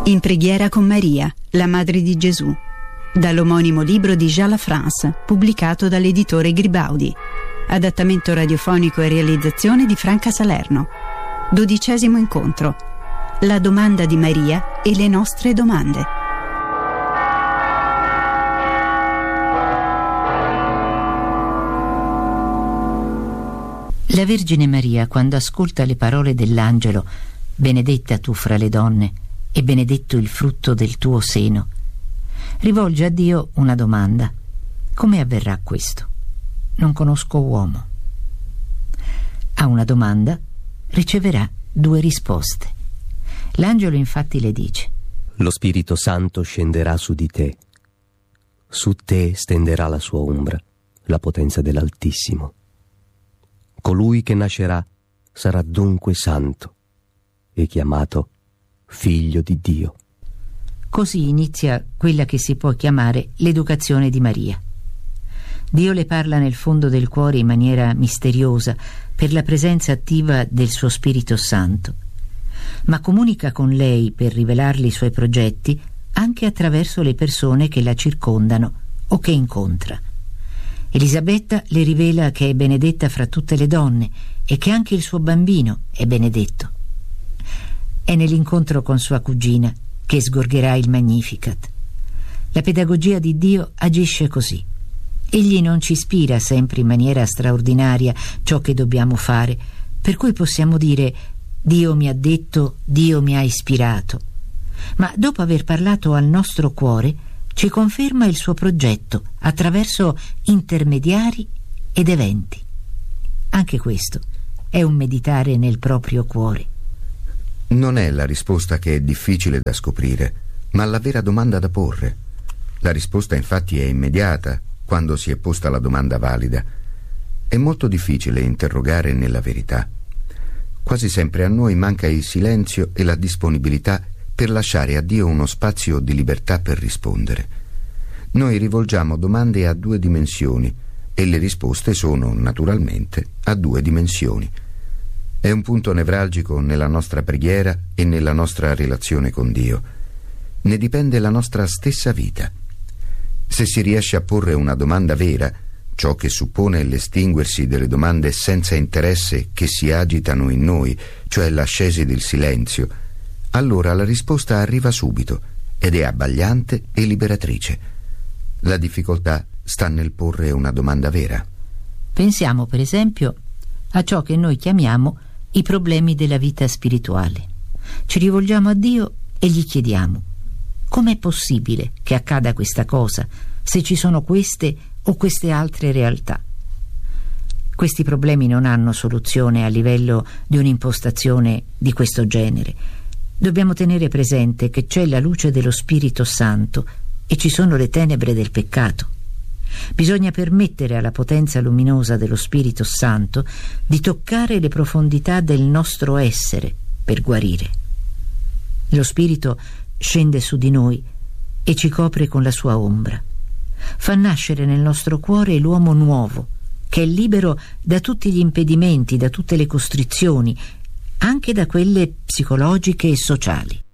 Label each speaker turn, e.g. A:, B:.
A: In preghiera con Maria, la Madre di Gesù, dall'omonimo libro di Jean Lafrance, pubblicato dall'editore Gribaudi. Adattamento radiofonico e realizzazione di Franca Salerno. 12° incontro. La domanda di Maria e le nostre domande.
B: La Vergine Maria, quando ascolta le parole dell'angelo «Benedetta tu fra le donne e benedetto il frutto del tuo seno», rivolge a Dio una domanda: come avverrà questo? Non conosco uomo. A una domanda riceverà 2 risposte. L'angelo infatti le dice:
C: lo Spirito Santo scenderà su di te, su te stenderà la sua ombra, la potenza dell'Altissimo. Colui che nascerà sarà dunque santo e chiamato Figlio di Dio.
B: Così inizia quella che si può chiamare l'educazione di Maria. Dio le parla nel fondo del cuore in maniera misteriosa per la presenza attiva del suo Spirito Santo, ma comunica con lei per rivelarle i suoi progetti anche attraverso le persone che la circondano o che incontra. Elisabetta le rivela che è benedetta fra tutte le donne e che anche il suo bambino è benedetto. È nell'incontro con sua cugina che sgorgerà il Magnificat. La pedagogia di Dio agisce così. Egli non ci ispira sempre in maniera straordinaria ciò che dobbiamo fare, per cui possiamo dire «Dio mi ha detto, Dio mi ha ispirato», ma dopo aver parlato al nostro cuore ci conferma il suo progetto attraverso intermediari ed eventi. Anche questo è un meditare nel proprio cuore.
D: Non è la risposta che è difficile da scoprire, ma la vera domanda da porre. La risposta infatti è immediata quando si è posta la domanda valida. È molto difficile interrogare nella verità. Quasi sempre a noi manca il silenzio e la disponibilità per lasciare a Dio uno spazio di libertà per rispondere. Noi rivolgiamo domande a 2 dimensioni e le risposte sono, naturalmente, a 2 dimensioni. È un punto nevralgico nella nostra preghiera e nella nostra relazione con Dio. Ne dipende la nostra stessa vita. Se si riesce a porre una domanda vera, ciò che suppone l'estinguersi delle domande senza interesse che si agitano in noi, cioè l'ascesi del silenzio, allora la risposta arriva subito ed è abbagliante e liberatrice. La difficoltà sta nel porre una domanda vera.
B: Pensiamo per esempio a ciò che noi chiamiamo i problemi della vita spirituale. Ci rivolgiamo a Dio e gli chiediamo: com'è possibile che accada questa cosa se ci sono queste o queste altre realtà? Questi problemi non hanno soluzione a livello di un'impostazione di questo genere. Dobbiamo tenere presente che c'è la luce dello Spirito Santo e ci sono le tenebre del peccato. Bisogna permettere alla potenza luminosa dello Spirito Santo di toccare le profondità del nostro essere per guarire. Lo Spirito scende su di noi e ci copre con la sua ombra. Fa nascere nel nostro cuore l'uomo nuovo, che è libero da tutti gli impedimenti, da tutte le costrizioni, anche da quelle psicologiche e sociali.